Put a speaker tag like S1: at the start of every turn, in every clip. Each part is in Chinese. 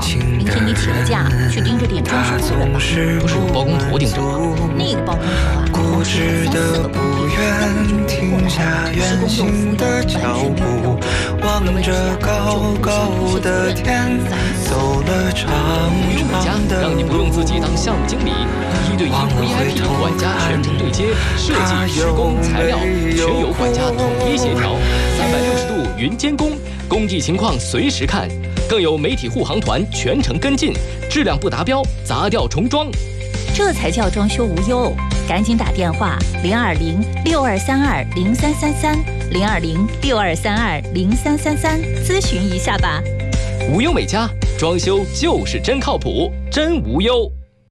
S1: 明天你请了假去盯着点装修的人吧？
S2: 不是我包工头盯着吗？
S1: 那个包工头啊，同时3、4个工地，根本就不过来，施工又敷衍，完全没有用。
S3: 望着高高的天，走了长长的路，
S2: 让你不用自己当项目经理，1对1 VIP 管家全程对接，设计、施工、材料全由管家统一协调，360度云监工，工地情况随时看，更有媒体护航团全程跟进，质量不达标砸掉重装。
S1: 这才叫装修无忧，赶紧打电话020-6232-0333，020-6232-0333，咨询一下吧。
S2: 无忧美家，装修就是真靠谱，真无忧。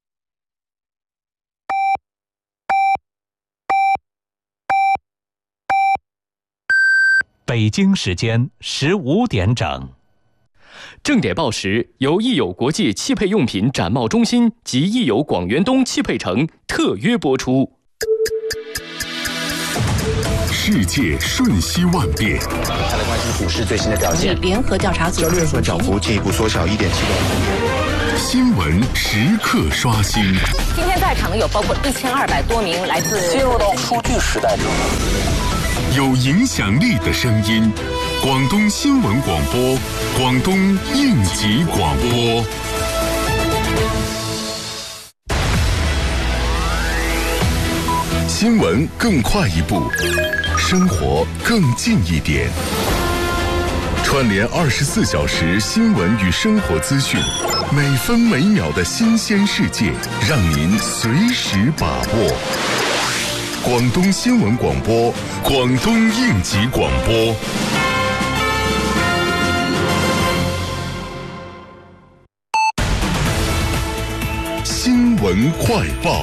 S4: 北京时间15点整。
S2: 正点报时由益友国际汽配用品展贸中心及益友广元东汽配城特约播出。
S5: 世界瞬息万变，
S6: 它的关系股市最新的表现。
S1: 联合调查组
S6: 交易所涨幅进一步缩小1.7%。
S5: 新闻时刻刷新。
S7: 今天在场有包括1200多名来自
S6: 进入到数据时代中，
S5: 有影响力的声音。广东新闻广播，广东应急广播。新闻更快一步，生活更近一点。串联24小时新闻与生活资讯，每分每秒的新鲜世界，让您随时把握。广东新闻广播，广东应急广播。新闻快报。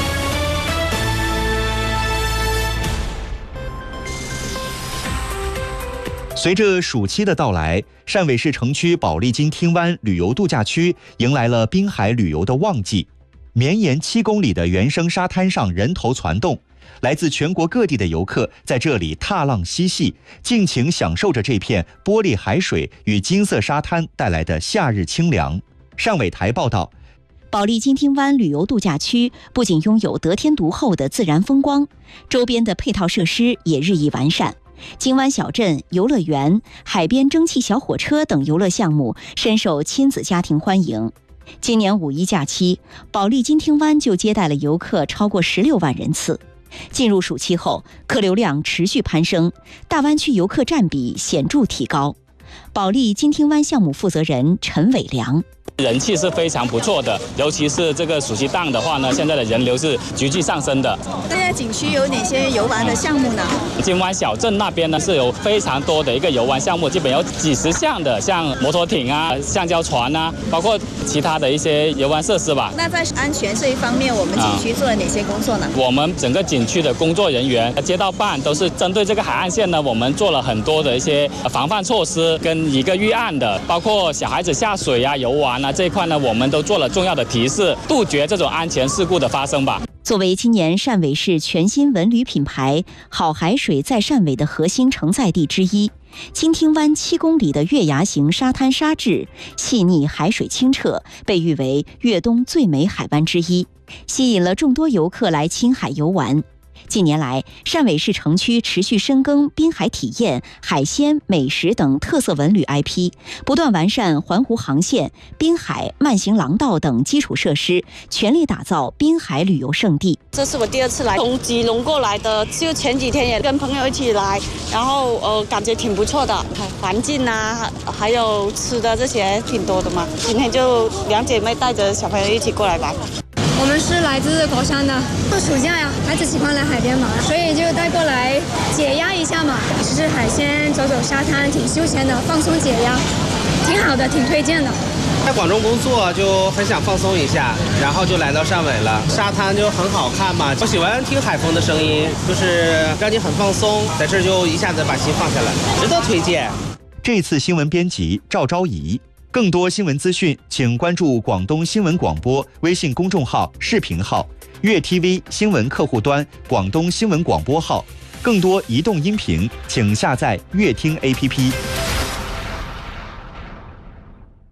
S8: 随着暑期的到来，汕尾市城区保利金汀湾旅游度假区迎来了滨海旅游的旺季。绵延7公里的原生沙滩上人头攒动，来自全国各地的游客在这里踏浪嬉戏，尽情享受着这片玻璃海水与金色沙滩带来的夏日清凉。汕尾台报道，
S1: 保利金汀湾旅游度假区不仅拥有得天独厚的自然风光，周边的配套设施也日益完善。金湾小镇、游乐园、海边蒸汽小火车等游乐项目深受亲子家庭欢迎。今年5一假期，保利金汀湾就接待了游客超过16万人次。进入暑期后，客流量持续攀升，大湾区游客占比显著提高。保利金汀湾项目负责人陈伟良，
S9: 人气是非常不错的，尤其是这个暑期档的话呢，现在的人流是急剧上升的。
S10: 这些景区有哪些游玩的项目呢？
S9: 金湾小镇那边呢是有非常多的一个游玩项目，基本有几十项的，像摩托艇啊、橡胶船啊，包括其他的一些游玩设施吧。
S10: 那在安全这一方面，我们景区做了哪些工作呢？
S9: 我们整个景区的工作人员、街道办都是针对这个海岸线呢，我们做了很多的一些防范措施跟一个预案的，包括小孩子下水啊、游玩啊这一块呢，我们都做了重要的提示，杜绝这种安全事故的发生吧。
S1: 作为今年汕尾市全新文旅品牌好海水在汕尾的核心承载地之一，金汀湾7公里的月牙形沙滩沙质细腻，海水清澈，被誉为粤东最美海湾之一，吸引了众多游客来青海游玩。近年来，汕尾市城区持续深耕滨海体验、海鲜、美食等特色文旅 IP， 不断完善环湖航线、滨海慢行廊道等基础设施，全力打造滨海旅游胜地。
S11: 这是我第2次来，从吉隆过来的，就前几天也跟朋友一起来，然后感觉挺不错的，环境啊，还有吃的这些挺多的嘛。今天就2姐妹带着小朋友一起过来玩。
S12: 我们是来自佛山的，暑假呀，孩子喜欢来海边嘛，所以就带过来解压一下嘛，吃吃海鲜，走走沙滩，挺休闲的，放松解压，挺好的，挺推荐的。
S13: 在广州工作就很想放松一下，然后就来到汕尾了。沙滩就很好看嘛，我喜欢听海风的声音，就是让你很放松，在这儿就一下子把心放下来，值得推荐。
S8: 这次新闻编辑赵昭仪。更多新闻资讯，请关注广东新闻广播微信公众号、视频号、粤 TV 新闻客户端、广东新闻广播号。更多移动音频，请下载粤听 APP。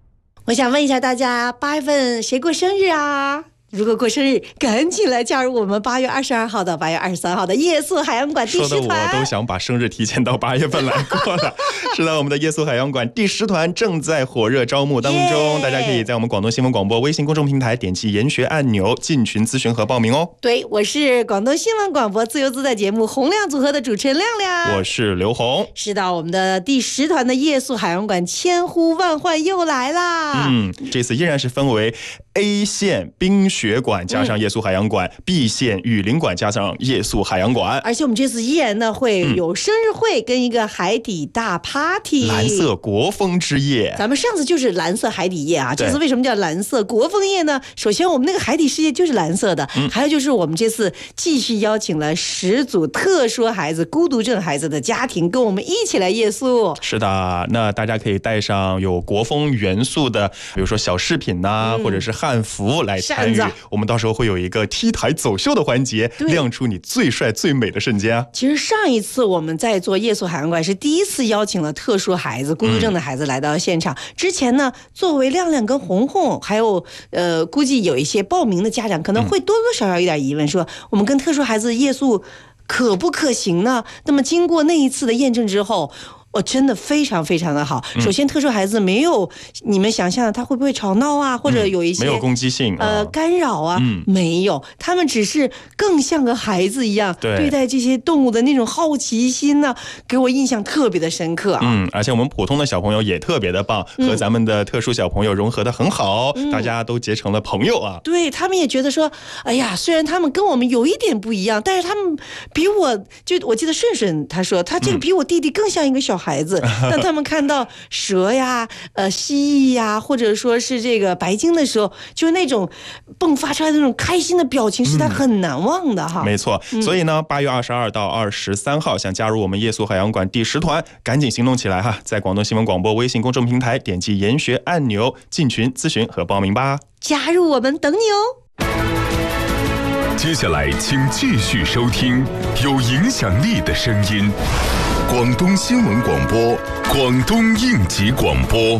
S14: 我想问一下大家，8月份谁过生日啊？如果过生日，赶紧来加入我们8月22号到8月23号的夜宿海洋馆第10团。
S15: 说的我都想把生日提前到8月份来过了。是的，我们的夜宿海洋馆第10团正在火热招募当中，大家可以在我们广东新闻广播微信公众平台点击研学按钮进群咨询和报名哦。
S14: 对，我是广东新闻广播自由自在节目洪亮组合的主持人亮亮，
S15: 我是刘红。
S14: 是的，我们的第10团的夜宿海洋馆千呼万唤又来啦。
S15: 这次依然是分为 A 线冰雪馆加上夜宿海洋馆、B 线雨林馆加上夜宿海洋馆，
S14: 而且我们这次依然呢会有生日会跟一个海底大 party，
S15: 蓝色国风之夜。
S14: 咱们上次就是蓝色海底夜啊，这次为什么叫蓝色国风夜呢？首先我们那个海底世界就是蓝色的，还有就是我们这次继续邀请了10组特殊孩子、孤独症孩子的家庭跟我们一起来夜宿。
S15: 是的，那大家可以带上有国风元素的，比如说小饰品呐，或者是汉服来参与。我们到时候会有一个 T 台走秀的环节，亮出你最帅最美的瞬间啊。
S14: 其实上一次我们在做夜宿海洋馆是第一次邀请了特殊孩子、孤独症的孩子来到现场。之前呢，作为亮亮跟红红，还有估计有一些报名的家长可能会多多少少有点疑问，说我们跟特殊孩子夜宿可不可行呢？那么经过那一次的验证之后，真的非常非常的好。首先特殊孩子没有你们想象的他会不会吵闹啊，或者有一些
S15: 没有攻击性
S14: 干扰啊，没有，他们只是更像个孩子一样对待这些动物的那种好奇心呢，给我印象特别的深刻啊。
S15: 而且我们普通的小朋友也特别的棒，和咱们的特殊小朋友融合的很好，大家都结成了朋友啊。
S14: 对，他们也觉得说，哎呀，虽然他们跟我们有一点不一样，但是他们比我记得顺顺他说他这个比我弟弟更像一个小孩子。当他们看到蛇呀、蜥蜴呀，或者说是这个白鲸的时候，就是那种迸发出来的那种开心的表情，是他很难忘的哈。
S15: 没错，所以呢，8月22到23号，想加入我们夜宿海洋馆第10团，赶紧行动起来哈！在广东新闻广播微信公众平台点击研学按钮进群咨询和报名吧。
S14: 加入我们，等你哦。
S5: 接下来请继续收听有影响力的声音，广东新闻广播，广东应急广播。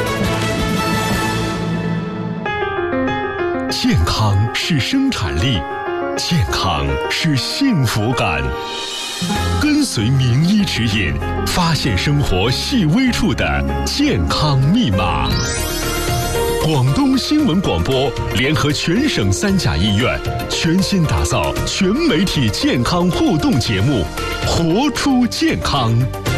S5: 健康是生产力，健康是幸福感。跟随名医指引，发现生活细微处的健康密码。广东新闻广播联合全省3甲医院，全新打造全媒体健康互动节目，活出健康。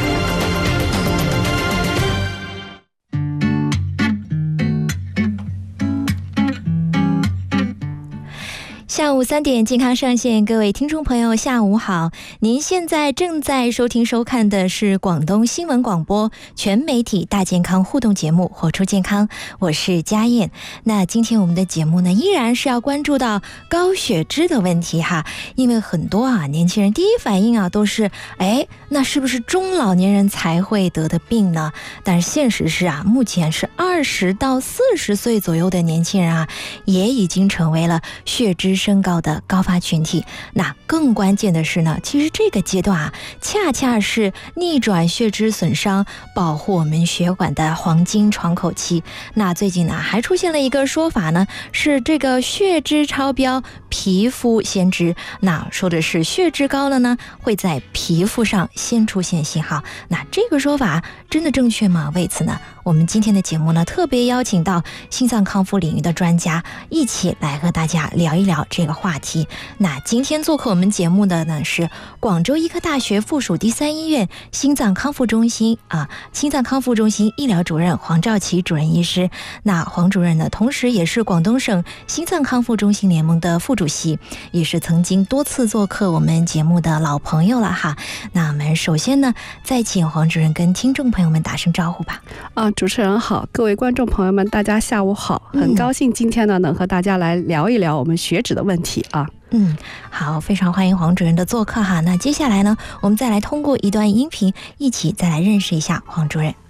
S16: 下午3点，健康上线，各位听众朋友，下午好！您现在正在收听收看的是广东新闻广播全媒体大健康互动节目《活出健康》，我是佳燕。那今天我们的节目呢，依然是要关注到高血脂的问题哈，因为很多年轻人第一反应都是，那是不是中老年人才会得的病呢？但是现实是目前是20到40岁左右的年轻人也已经成为了血脂升高的高发群体。那更关键的是呢，其实这个阶段恰恰是逆转血脂损伤、保护我们血管的黄金窗口期。那最近呢，还出现了一个说法呢，是这个血脂超标，皮肤先知。那说的是血脂高了呢，会在皮肤上先出现信号。那这个说法真的正确吗？为此呢，我们今天的节目呢，特别邀请到心脏康复领域的专家，一起来和大家聊一聊这个话题。那今天做客我们节目的呢，是广州医科大学附属第3医院心脏康复中心医疗主任黄兆琪主任医师。那黄主任呢，同时也是广东省心脏康复中心联盟的副主席，也是曾经多次做客我们节目的老朋友了哈。那我们首先呢，再请黄主任跟听众朋友们打声招呼吧。
S17: 主持人好，各位观众朋友们，大家下午好。很高兴今天呢，能和大家来聊一聊我们血脂的问题啊。
S16: 好，非常欢迎黄主任的做客哈。那接下来呢，我们再来通过一段音频，一起再来认识一下黄主任。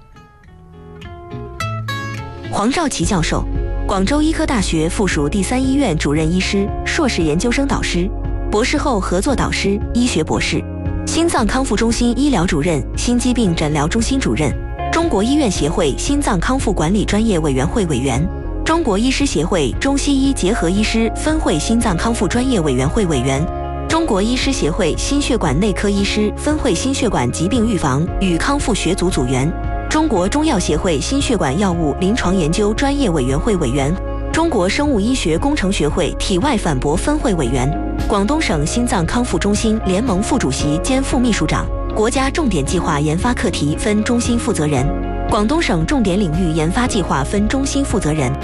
S18: 黄兆琪教授，广州医科大学附属第3医院主任医师、硕士研究生导师、博士后合作导师、医学博士，心脏康复中心医疗主任、心肌病诊疗中心主任， 中国医院协会心脏康复管理专业委员会委员，中国医师协会中西医结合医师分会心脏康复专业委员会委员，中国医师协会心血管内科医师分会心血管疾病预防与康复学组组员，中国中药协会心血管药物临床研究专业委员会委员，中国生物医学工程学会体外反驳分会委员，广东省心脏康复中心联盟副主席兼副秘书长，国家重点计划研发课题分中心负责人，广东省重点领域研发计划分中心负责人。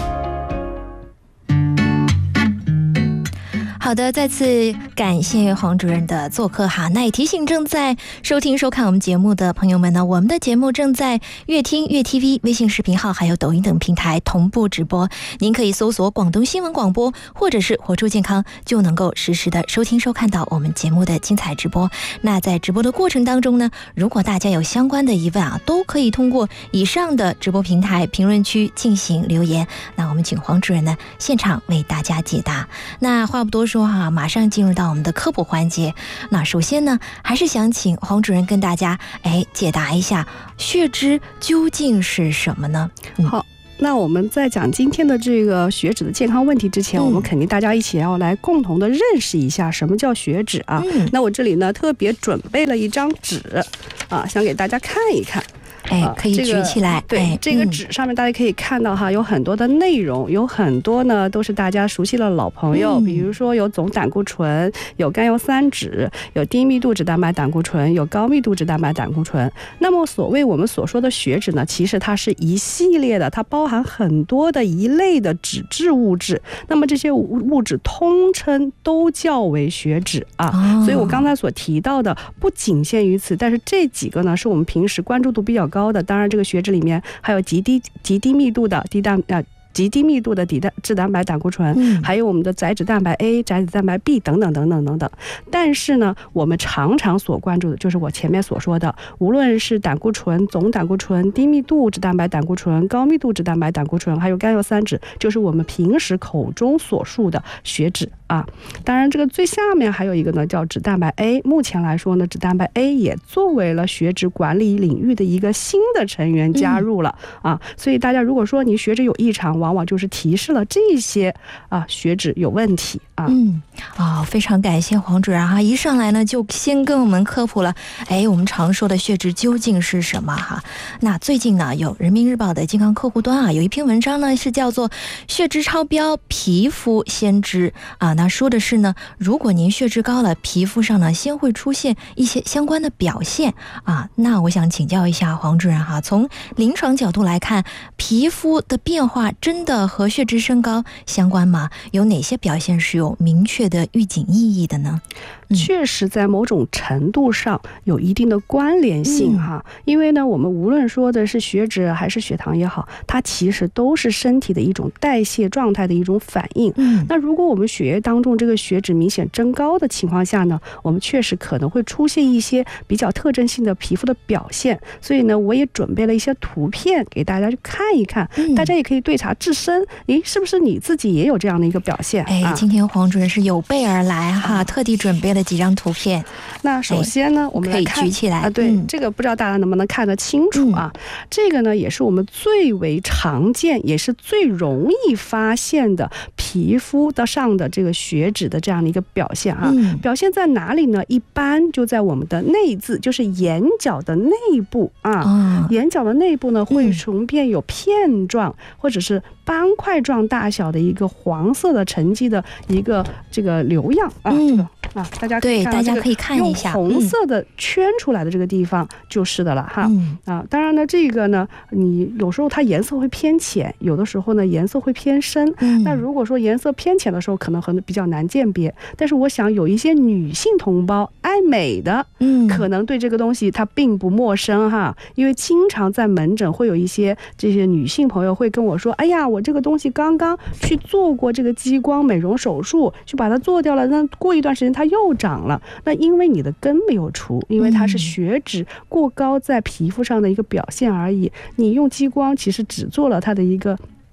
S16: 好的，再次感谢黄主任的做客哈。那也提醒正在收听收看我们节目的朋友们呢，我们的节目正在乐听、乐 TV 微信视频号还有抖音等平台同步直播，您可以搜索广东新闻广播或者是活出健康，就能够实时的收听收看到我们节目的精彩直播。那在直播的过程当中呢，如果大家有相关的疑问啊，都可以通过以上的直播平台评论区进行留言，那我们请黄主任呢现场为大家解答。那话不多说哈，马上进入到我们的科普环节。那首先呢，还是想请黄主任跟大家解答一下血脂究竟是什么呢？
S17: 好，那我们在讲今天的这个血脂的健康问题之前，我们肯定大家一起要来共同的认识一下什么叫血脂啊。那我这里呢特别准备了一张纸啊，想给大家看一看。
S16: 可以举起来。
S17: 对，这个纸上面大家可以看到哈，有很多的内容，有很多呢都是大家熟悉的老朋友，比如说有总胆固醇，有甘油三酯，有低密度脂蛋白胆固醇，有高密度脂蛋白胆固醇。那么所谓我们所说的血脂呢，其实它是一系列的，它包含很多的一类的脂质物质。那么这些物质通称都叫为血脂啊。所以我刚才所提到的不仅限于此，但是这几个呢是我们平时关注度比较高的。当然这个血脂里面还有极低密度的极低密度的脂蛋白胆固醇，还有我们的载脂蛋白 A、载脂蛋白 B 等等等等等等。但是呢，我们常常所关注的就是我前面所说的，无论是胆固醇、总胆固醇、低密度脂蛋白胆固醇、高密度脂蛋白胆固醇，还有甘油三酯，就是我们平时口中所述的血脂啊。当然这个最下面还有一个呢叫脂蛋白 A， 目前来说呢，脂蛋白 A 也作为了血脂管理领域的一个新的成员加入了啊。所以大家如果说你血脂有异常，往往就是提示了这些血脂有问题啊。
S16: 非常感谢黄主任哈，一上来呢就先跟我们科普了我们常说的血脂究竟是什么哈。那最近呢有人民日报的健康客户端有一篇文章呢是叫做血脂超标皮肤先知那说的是呢，如果您血脂高了，皮肤上呢先会出现一些相关的表现那我想请教一下黄主任哈，从临床角度来看，皮肤的变化真的和血脂升高相关吗？有哪些表现是有明确的预警意义的呢？
S17: 确实在某种程度上有一定的关联性哈，因为呢我们无论说的是血脂还是血糖也好，它其实都是身体的一种代谢状态的一种反应。那如果我们血液当中这个血脂明显增高的情况下呢，我们确实可能会出现一些比较特征性的皮肤的表现。所以呢我也准备了一些图片给大家去看一看，大家也可以对查自身，是不是你自己也有这样的一个表现？
S16: 今天黄主任是有备而来哈，特地准备了几张图片。
S17: 那首先呢我们来看，
S16: 可以举起来
S17: 对，这个不知道大家能不能看得清楚这个呢也是我们最为常见也是最容易发现的皮肤上的这个血脂的这样的一个表现表现在哪里呢？一般就在我们的内眦，就是眼角的内部眼角的内部呢会重变有片状或者是斑块状大小的一个黄色的沉积的一个这个瘤样大家可以看到，
S16: 大家可以看一下，
S17: 用红色的圈出来的这个地方就是的了哈。当然呢这个呢你有时候它颜色会偏浅，有的时候呢颜色会偏深。那如果说颜色偏浅的时候可能比较难鉴别，但是我想有一些女性同胞爱美的可能对这个东西它并不陌生哈，因为经常在门诊会有一些这些女性朋友会跟我说，哎呀我这个东西刚刚去做过这个激光美容手术，去把它做掉了，那过一段时间它又长了。那因为你的根没有除，因为它是血脂过高在皮肤上的一个表现而已，你用激光其实只做了它的一个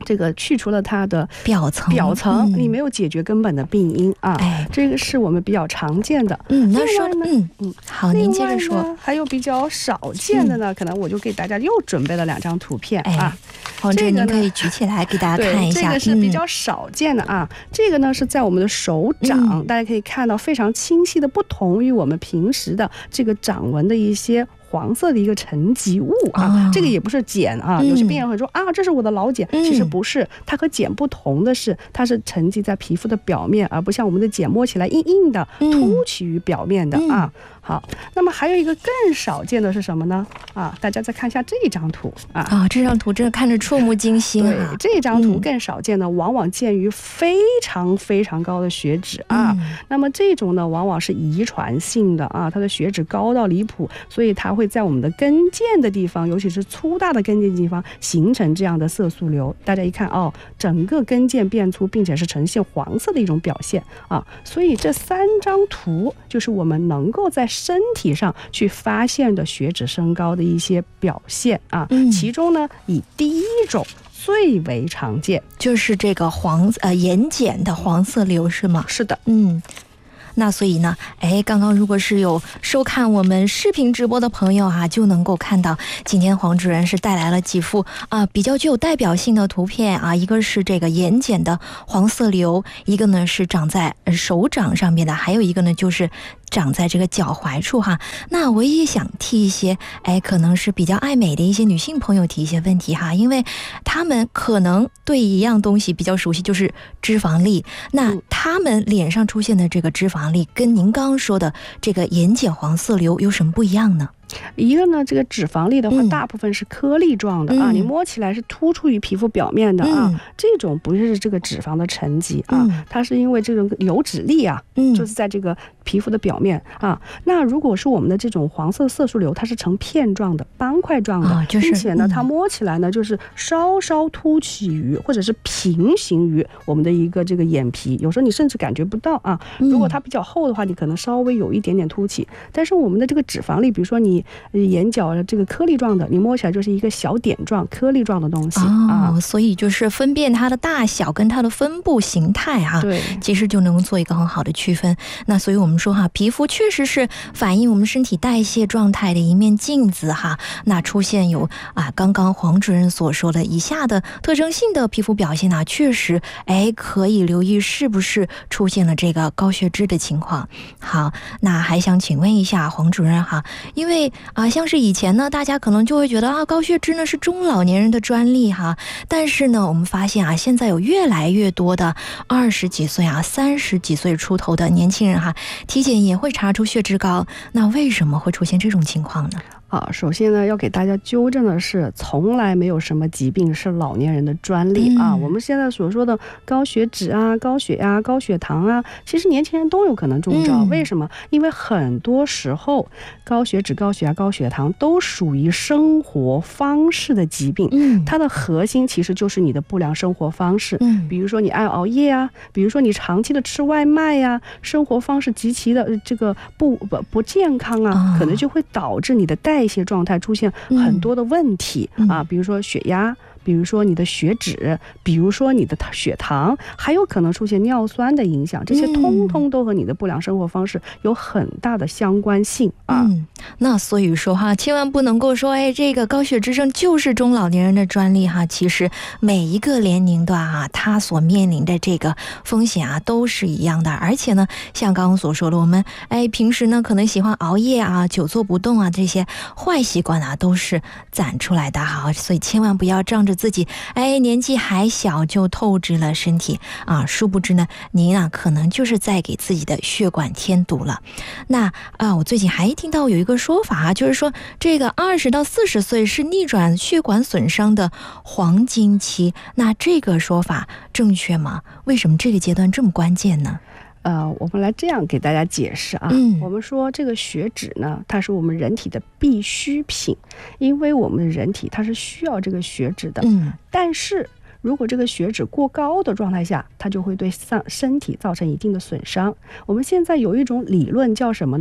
S17: 这个去除了它的
S16: 表层，
S17: 你没有解决根本的病因啊。这个是我们比较常见的。
S16: 那说好，您接着说。
S17: 还有比较少见的呢，可能我就给大家又准备了2张图片啊。
S16: 黄主任，您可以举起来给大家看一下。
S17: 这个是比较少见的啊。这个呢是在我们的手掌，大家可以看到非常清晰的，不同于我们平时的这个掌纹的一些黄色的一个沉积物啊，这个也不是茧啊。有些病人会说啊，这是我的老茧，其实不是，它和茧不同的是，它是沉积在皮肤的表面，而不像我们的茧摸起来硬硬的，凸起于表面的啊。好，那么还有一个更少见的是什么呢？啊，大家再看一下这张图啊。
S16: 这张图真的看着触目惊心啊。
S17: 对，这张图更少见的，往往见于非常非常高的血脂啊。那么这种呢，往往是遗传性的啊，它的血脂高到离谱，所以它会在我们的跟腱的地方，尤其是粗大的跟腱地方形成这样的色素瘤。大家一看哦，整个跟腱变粗，并且是呈现黄色的一种表现啊。所以这3张图就是我们能够在身体上去发现的血脂升高的一些表现啊。其中呢，以第1种最为常见，
S16: 就是这个眼睑的黄色瘤，是吗？
S17: 是的。
S16: 那所以呢，刚刚如果是有收看我们视频直播的朋友啊，就能够看到今天黄主任是带来了几幅比较具有代表性的图片啊。一个是这个眼睑的黄色瘤，一个呢是长在手掌上面的，还有一个呢就是长在这个脚踝处哈。那我也想替一些可能是比较爱美的一些女性朋友提一些问题哈，因为她们可能对一样东西比较熟悉，就是脂肪粒。那她们脸上出现的这个脂肪粒跟您刚刚说的这个眼睑黄色瘤有什么不一样呢？
S17: 一个呢，这个脂肪粒的话，大部分是颗粒状的啊，你摸起来是突出于皮肤表面的啊，这种不是这个脂肪的沉积啊，它是因为这种油脂粒啊，就是在这个皮肤的表面啊。那如果是我们的这种黄色色素瘤，它是呈片状的、斑块状的，并且呢，它摸起来呢就是稍稍凸起于或者是平行于我们的一个这个眼皮，有时候你甚至感觉不到啊。如果它比较厚的话，你可能稍微有一点点凸起，但是我们的这个脂肪粒，比如说你眼角的这个颗粒状的，你摸起来就是一个小点状、颗粒状的东西啊。
S16: 所以就是分辨它的大小跟它的分布形态啊，
S17: 对，
S16: 其实就能做一个很好的区分。那所以我们说哈，皮肤确实是反映我们身体代谢状态的一面镜子哈。那出现有刚刚黄主任所说的以下的特征性的皮肤表现呢，确实可以留意是不是出现了这个高血脂的情况。好，那还想请问一下黄主任哈，因为像是以前呢，大家可能就会觉得高血脂呢是中老年人的专利哈，但是呢，我们发现现在有越来越多的20几岁30几岁出头的年轻人哈，体检也会查出血脂高，那为什么会出现这种情况呢？
S17: 首先呢，要给大家纠正的是，从来没有什么疾病是老年人的专利啊。我们现在所说的高血脂啊、高血压、高血糖啊，其实年轻人都有可能中招。为什么？因为很多时候高血脂、高血压、高血糖都属于生活方式的疾病，它的核心其实就是你的不良生活方式。比如说你爱熬夜啊，比如说你长期的吃外卖呀，生活方式极其的这个不健康啊，可能就会导致你的代谢状态出现很多的问题啊，比如说血压，比如说你的血脂，比如说你的血糖，还有可能出现尿酸的影响，这些通通都和你的不良生活方式有很大的相关性啊。
S16: 那所以说哈，千万不能够说这个高血脂症就是中老年人的专利哈。其实每一个年龄段它所面临的这个风险都是一样的。而且呢，像刚刚所说的，我们平时呢可能喜欢熬夜久坐不动这些坏习惯都是攒出来的哈。所以千万不要仗着自己年纪还小就透支了身体殊不知呢，您可能就是在给自己的血管添堵了。那我最近还听到有一个说法就是说这个20到40岁是逆转血管损伤的黄金期，那这个说法正确吗？为什么这个阶段这么关键呢？
S17: 我们来这样给大家解释我们说这个血脂呢，它是我们人体的必需品，因为我们人体它是需要这个血脂的。但是如果这个血脂过高的状态下，它就会对身体造成一定的损伤。我们现在有一种理论叫什么呢？